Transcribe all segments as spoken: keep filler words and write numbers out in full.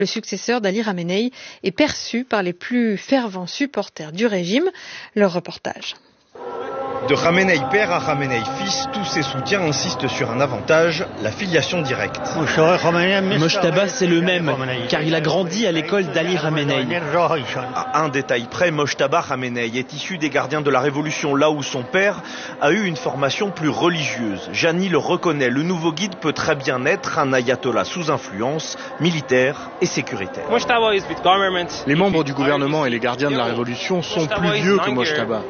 Le successeur d'Ali Khamenei est perçu par les plus fervents supporters du régime. Leur reportage. De Khamenei père à Khamenei fils, tous ses soutiens insistent sur un avantage, la filiation directe. Mojtaba, c'est le même, car il a grandi à l'école d'Ali Khamenei. À un détail près, Mojtaba Khamenei est issu des gardiens de la Révolution, là où son père a eu une formation plus religieuse. Jani le reconnaît, le nouveau guide peut très bien être un ayatollah sous influence, militaire et sécuritaire. Les membres du gouvernement et les gardiens de la Révolution sont plus vieux que Mojtaba.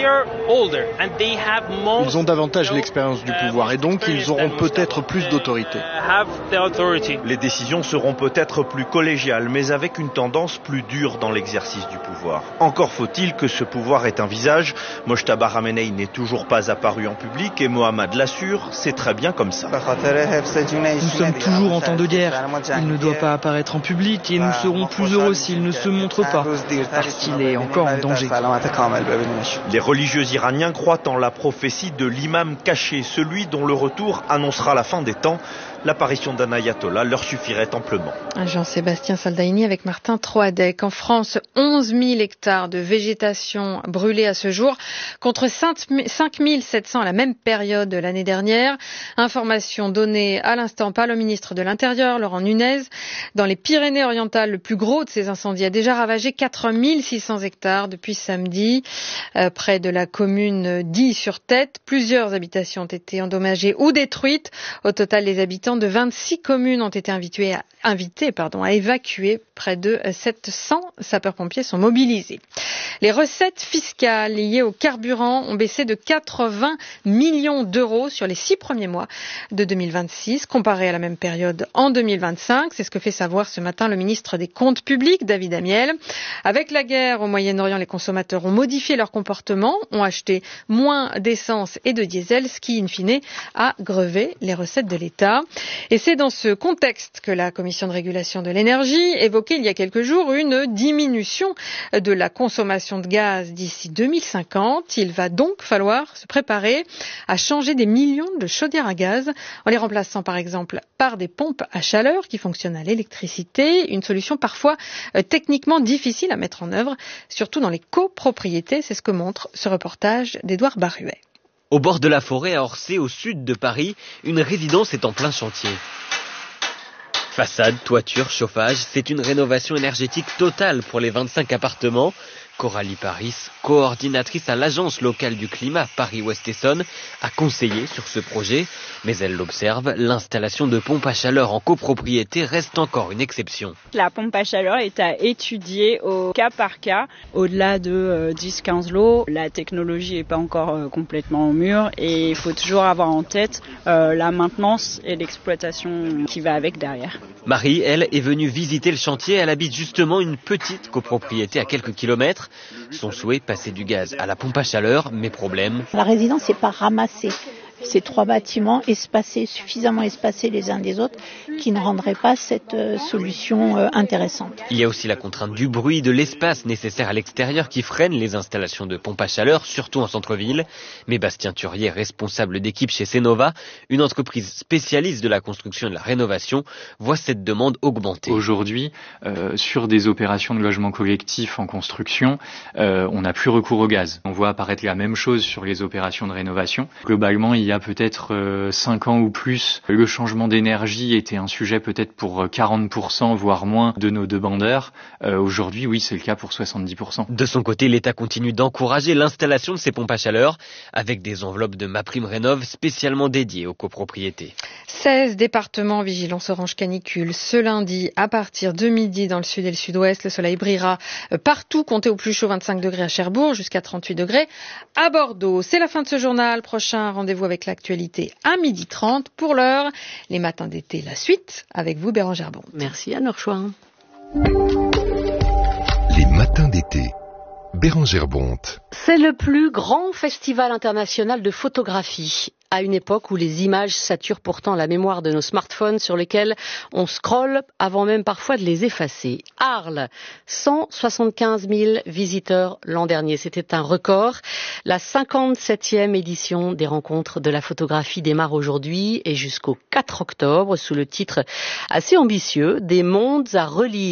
Ils ont davantage l'expérience du pouvoir et donc ils auront peut-être plus d'autorité. Les décisions seront peut-être plus collégiales, mais avec une tendance plus dure dans l'exercice du pouvoir. Encore faut-il que ce pouvoir ait un visage. Mojtaba Khamenei n'est toujours pas apparu en public et Mohammad l'assure, c'est très bien comme ça. Nous sommes toujours en temps de guerre. Il ne doit pas apparaître en public et nous serons plus heureux s'il ne se montre pas, parce qu'il est encore en danger. Les religieux iraniens croient en la prophétie de l'imam caché, celui dont le retour annoncera la fin des temps. L'apparition d'un ayatollah leur suffirait amplement. Jean-Sébastien Saldaini avec Martin Troadec. En France, onze mille hectares de végétation brûlés à ce jour, contre cinq mille sept cents à la même période de l'année dernière. Information donnée à l'instant par le ministre de l'Intérieur, Laurent Nunez. Dans les Pyrénées-Orientales, le plus gros de ces incendies a déjà ravagé quatre mille six cents hectares depuis samedi, euh, près de la commune d'Y-sur-Tête. Plusieurs habitations ont été endommagées ou détruites. Au total, les habitants de vingt-six communes ont été invités, à, invités pardon, à évacuer. Près de sept cents sapeurs-pompiers sont mobilisés. Les recettes fiscales liées au carburant ont baissé de quatre-vingts millions d'euros sur les six premiers mois de deux mille vingt-six, comparé à la même période en deux mille vingt-cinq. C'est ce que fait savoir ce matin le ministre des Comptes publics, David Amiel. Avec la guerre au Moyen-Orient, les consommateurs ont modifié leur comportement, ont acheté moins d'essence et de diesel, ce qui, in fine, a grevé les recettes de l'État. Et c'est dans ce contexte que la Commission de régulation de l'énergie évoquait il y a quelques jours une diminution de la consommation de gaz d'ici deux mille cinquante. Il va donc falloir se préparer à changer des millions de chaudières à gaz en les remplaçant par exemple par des pompes à chaleur qui fonctionnent à l'électricité. Une solution parfois euh, techniquement difficile à mettre en œuvre, surtout dans les copropriétés. C'est ce que montre ce reportage d'Édouard Baruet. Au bord de la forêt à Orsay, au sud de Paris, une résidence est en plein chantier. Façade, toiture, chauffage, c'est une rénovation énergétique totale pour les vingt-cinq appartements. Coralie Paris, coordinatrice à l'agence locale du climat Paris-Ouest-Essonne, a conseillé sur ce projet, mais elle l'observe, l'installation de pompes à chaleur en copropriété reste encore une exception. La pompe à chaleur est à étudier au cas par cas. Au-delà de dix à quinze lots, la technologie n'est pas encore complètement au mur et il faut toujours avoir en tête euh, la maintenance et l'exploitation qui va avec derrière. Marie, elle, est venue visiter le chantier. Elle habite justement une petite copropriété à quelques kilomètres. Son souhait, passer du gaz à la pompe à chaleur, mais problème. La résidence n'est pas ramassée. Ces trois bâtiments espacés, suffisamment espacés les uns des autres, qui ne rendraient pas cette euh, solution euh, intéressante. Il y a aussi la contrainte du bruit, de l'espace nécessaire à l'extérieur qui freine les installations de pompes à chaleur, surtout en centre-ville. Mais Bastien Turier, responsable d'équipe chez Cénova, une entreprise spécialiste de la construction et de la rénovation, voit cette demande augmenter. Aujourd'hui, euh, sur des opérations de logement collectif en construction, euh, on n'a plus recours au gaz. On voit apparaître la même chose sur les opérations de rénovation. Globalement, il y a Il y a peut-être euh, cinq ans ou plus, le changement d'énergie était un sujet peut-être pour quarante pour cent, voire moins, de nos demandeurs. Euh, aujourd'hui, oui, c'est le cas pour soixante-dix pour cent. De son côté, l'État continue d'encourager l'installation de ces pompes à chaleur avec des enveloppes de MaPrimeRénov' spécialement dédiées aux copropriétés. seize départements vigilance orange canicule. Ce lundi, à partir de midi, dans le sud et le sud-ouest, le soleil brillera partout. Comptez au plus chaud vingt-cinq degrés à Cherbourg, jusqu'à trente-huit degrés à Bordeaux. C'est la fin de ce journal. Prochain rendez-vous avec l'actualité à midi trente. Pour l'heure, les matins d'été, la suite, avec vous, Bérangère Bond. Merci, Anne Rochouin. Les matins d'été. Bérengère Bonte. C'est le plus grand festival international de photographie. À une époque où les images saturent pourtant la mémoire de nos smartphones sur lesquels on scrolle avant même parfois de les effacer. Arles, cent soixante-quinze mille visiteurs l'an dernier. C'était un record. La cinquante-septième édition des rencontres de la photographie démarre aujourd'hui et jusqu'au quatre octobre sous le titre assez ambitieux des mondes à relire.